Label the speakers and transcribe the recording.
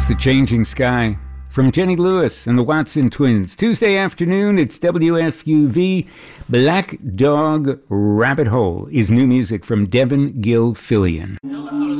Speaker 1: It's The Changing Sky from Jenny Lewis and the Watson Twins. Tuesday afternoon, it's WFUV. Black Dog Rabbit Hole is new music from Devin Gilfillian.
Speaker 2: Hello.